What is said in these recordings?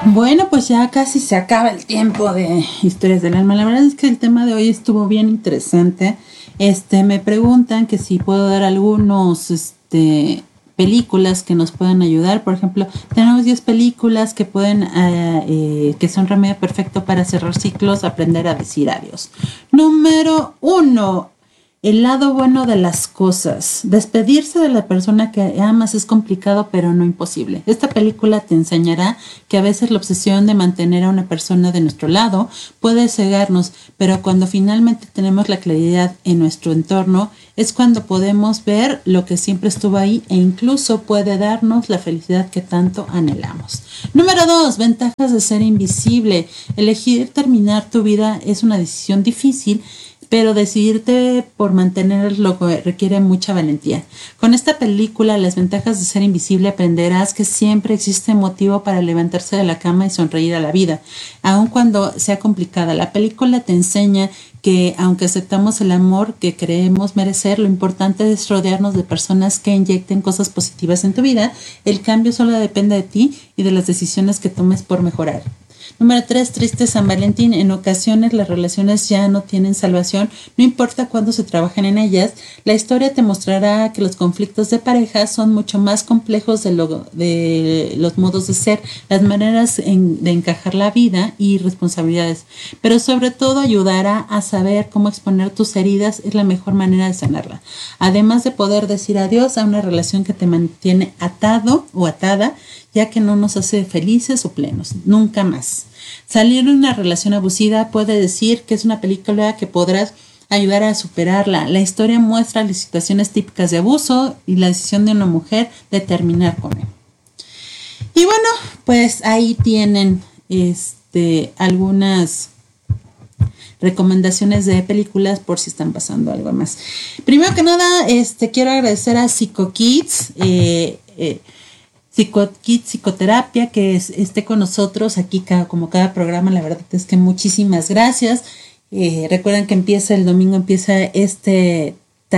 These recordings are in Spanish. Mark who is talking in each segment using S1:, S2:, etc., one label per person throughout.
S1: Bueno, pues ya casi se acaba el tiempo de Historias del Alma. La verdad es que el tema de hoy estuvo bien interesante. Me preguntan que si puedo dar algunos, películas que nos puedan ayudar. Por ejemplo, tenemos 10 películas que pueden, que son remedio perfecto para cerrar ciclos, aprender a decir adiós. Número 1. El lado bueno de las cosas. Despedirse de la persona que amas es complicado, pero no imposible. Esta película te enseñará que a veces la obsesión de mantener a una persona de nuestro lado puede cegarnos, pero cuando finalmente tenemos la claridad en nuestro entorno, es cuando podemos ver lo que siempre estuvo ahí e incluso puede darnos la felicidad que tanto anhelamos. Número 2. Ventajas de ser invisible. Elegir terminar tu vida es una decisión difícil, pero decidirte por mantenerlo requiere mucha valentía. Con esta película, Las ventajas de ser invisible, aprenderás que siempre existe motivo para levantarse de la cama y sonreír a la vida, aun cuando sea complicada. La película te enseña que aunque aceptamos el amor que creemos merecer, lo importante es rodearnos de personas que inyecten cosas positivas en tu vida. El cambio solo depende de ti y de las decisiones que tomes por mejorar. Número 3, triste San Valentín. En ocasiones las relaciones ya no tienen salvación, no importa cuándo se trabajen en ellas. La historia te mostrará que los conflictos de pareja son mucho más complejos de los modos de ser, las maneras de encajar la vida y responsabilidades. Pero sobre todo ayudará a saber cómo exponer tus heridas, es la mejor manera de sanarla. Además de poder decir adiós a una relación que te mantiene atado o atada, ya que no nos hace felices o plenos, nunca más. Salir de una relación abusiva puede decir que es una película que podrás ayudar a superarla. La historia muestra las situaciones típicas de abuso y la decisión de una mujer de terminar con él. Y bueno, pues ahí tienen algunas recomendaciones de películas por si están pasando algo más. Primero que nada, quiero agradecer a PsicoKids, Psicoterapia, que esté con nosotros aquí como cada programa. La verdad es que muchísimas gracias. Recuerden que el domingo empieza este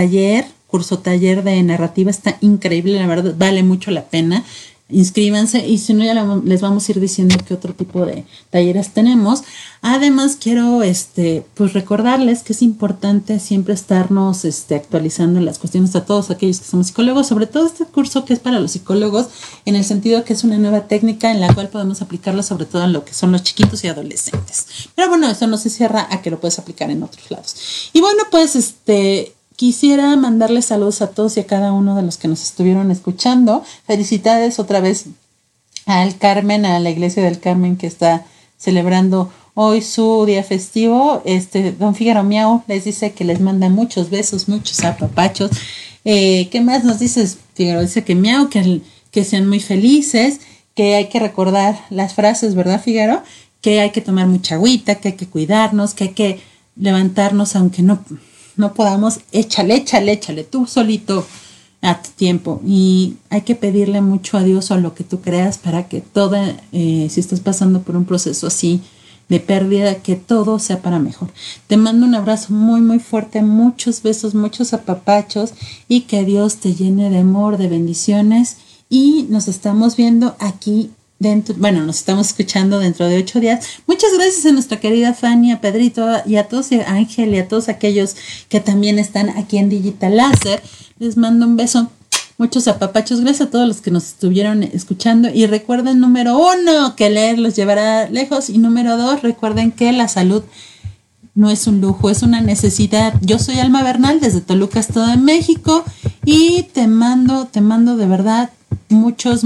S1: curso taller de narrativa. Está increíble, la verdad vale mucho la pena. Inscríbanse y si no ya les vamos a ir diciendo qué otro tipo de talleres tenemos. Además quiero pues recordarles que es importante siempre estarnos actualizando las cuestiones a todos aquellos que somos psicólogos, sobre todo este curso que es para los psicólogos, en el sentido que es una nueva técnica en la cual podemos aplicarla sobre todo en lo que son los chiquitos y adolescentes. Pero bueno, eso no se cierra a que lo puedes aplicar en otros lados. Y bueno, pues quisiera mandarles saludos a todos y a cada uno de los que nos estuvieron escuchando. Felicidades otra vez al Carmen, a la Iglesia del Carmen, que está celebrando hoy su día festivo. Don Fígaro Miau les dice que les manda muchos besos, muchos apapachos. ¿Qué más nos dices, Fígaro? Dice que Miau, que sean muy felices, que hay que recordar las frases, ¿verdad, Fígaro? Que hay que tomar mucha agüita, que hay que cuidarnos, que hay que levantarnos aunque no podamos. Échale tú solito a tu tiempo, y hay que pedirle mucho a Dios o a lo que tú creas para que si estás pasando por un proceso así de pérdida, que todo sea para mejor. Te mando un abrazo muy muy fuerte, muchos besos, muchos apapachos, y que Dios te llene de amor, de bendiciones, y nos estamos viendo aquí nos estamos escuchando dentro de 8 días. Muchas gracias a nuestra querida Fanny, a Pedrito y a todos, y a Ángel y a todos aquellos que también están aquí en Digital Láser. Les mando un beso, muchos apapachos. Gracias a todos los que nos estuvieron escuchando, y recuerden, número 1, que leer los llevará lejos, y número 2, recuerden que la salud no es un lujo, es una necesidad. Yo soy Alma Bernal desde Toluca, Estado de México, y te mando de verdad muchos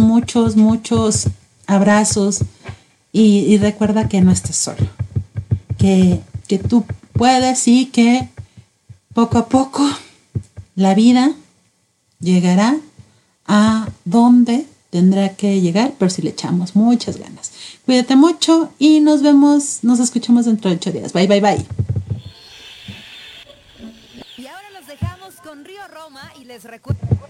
S1: abrazos, y recuerda que no estás solo, que tú puedes, y que poco a poco la vida llegará a donde tendrá que llegar, pero si le echamos muchas ganas. Cuídate mucho y nos escuchamos dentro de 8 días. Bye.
S2: Y ahora los dejamos con Río Roma y les recuerdo